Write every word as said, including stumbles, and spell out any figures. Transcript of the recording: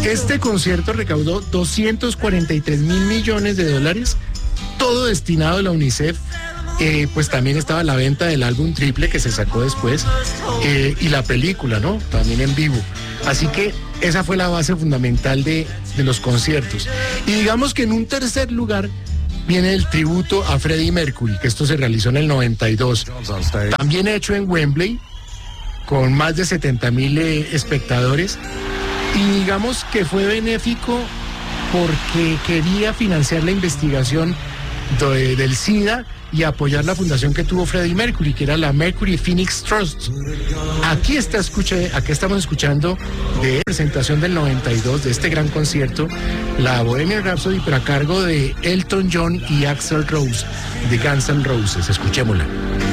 Este concierto recaudó doscientos cuarenta y tres mil millones de dólares, todo destinado a la UNICEF. Eh, pues también estaba la venta del álbum triple que se sacó después, eh, y la película, ¿no? También en vivo. Así que esa fue la base fundamental de, de los conciertos. Y digamos que en un tercer lugar viene el tributo a Freddie Mercury, que esto se realizó en el noventa y dos. También hecho en Wembley, con más de setenta mil eh, espectadores. Y digamos que fue benéfico porque quería financiar la investigación de, del SIDA y apoyar la fundación que tuvo Freddie Mercury, que era la Mercury Phoenix Trust. Aquí está escucha, aquí estamos escuchando de presentación del noventa y dos, de este gran concierto, la Bohemian Rhapsody, pero a cargo de Elton John y Axl Rose, de Guns N' Roses. Escuchémosla.